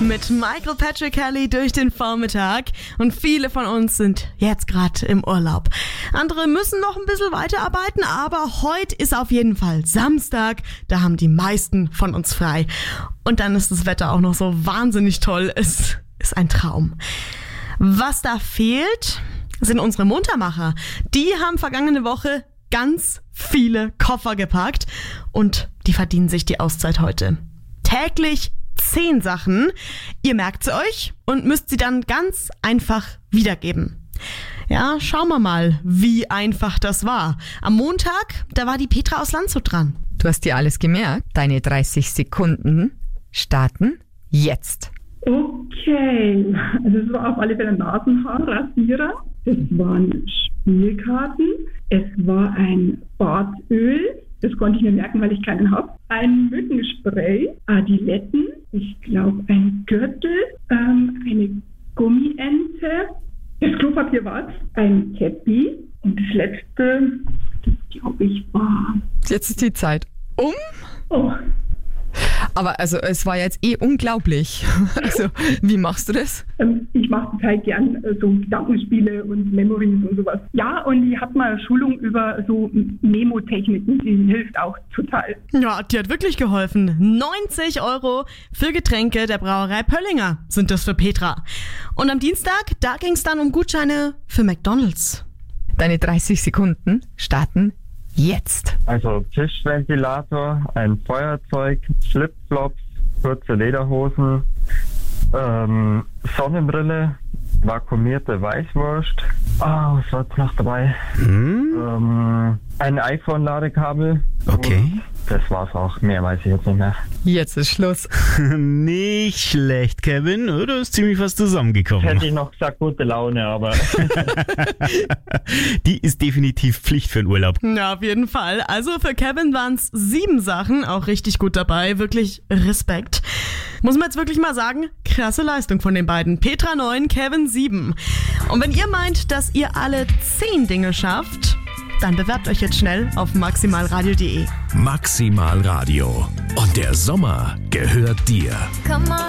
mit Michael Patrick Kelly durch den Vormittag und viele von uns sind jetzt gerade im Urlaub. Andere müssen noch ein bisschen weiterarbeiten, aber heute ist auf jeden Fall Samstag, da haben die meisten von uns frei. Und dann ist das Wetter auch noch so wahnsinnig toll, es ist ein Traum. Was da fehlt, sind unsere Muntermacher. Die haben vergangene Woche ganz viele Koffer gepackt und die verdienen sich die Auszeit heute. Täglich 10 Sachen. Ihr merkt sie euch und müsst sie dann ganz einfach wiedergeben. Ja, schauen wir mal, wie einfach das war. Am Montag, da war die Petra aus Landshut dran. Du hast dir alles gemerkt. Deine 30 Sekunden starten jetzt. Okay, also es war auf alle Fälle ein Nasenhaarrasierer. Es waren Spielkarten. Es war ein Badöl. Das konnte ich mir merken, weil ich keinen habe. Ein Mückenspray, Adiletten, ich glaube ein Gürtel, eine Gummiente, das Klopapier war ein Käppi und das letzte, das glaube ich war... Jetzt ist die Zeit um. Oh. Aber also es war jetzt unglaublich. Also wie machst du das? Ich mache total gern so Gedankenspiele und Memories und sowas. Ja, und ich habe mal Schulung über so Memo-Techniken, die hilft auch total. Ja, die hat wirklich geholfen. 90 € für Getränke der Brauerei Pöllinger sind das für Petra. Und am Dienstag, da ging es dann um Gutscheine für McDonald's. Deine 30 Sekunden starten jetzt. Also Tischventilator, ein Feuerzeug, Flipflops, kurze Lederhosen, Sonnenbrille, vakuumierte Weißwurst. Was war jetzt noch dabei? Ein iPhone-Ladekabel. Okay. Und das war's auch. Mehr weiß ich jetzt nicht mehr. Jetzt ist Schluss. Nicht schlecht, Kevin. Du ist ziemlich was zusammengekommen. Hätte ich noch gesagt, gute Laune, aber... Die ist definitiv Pflicht für den Urlaub. Ja, auf jeden Fall. Also für Kevin waren es 7 Sachen, auch richtig gut dabei. Wirklich Respekt. Muss man jetzt wirklich mal sagen, krasse Leistung von den beiden. Petra 9, Kevin 7. Und wenn ihr meint, dass ihr alle 10 Dinge schafft, dann bewerbt euch jetzt schnell auf maximalradio.de. Maximal Radio. Und der Sommer gehört dir. Come on.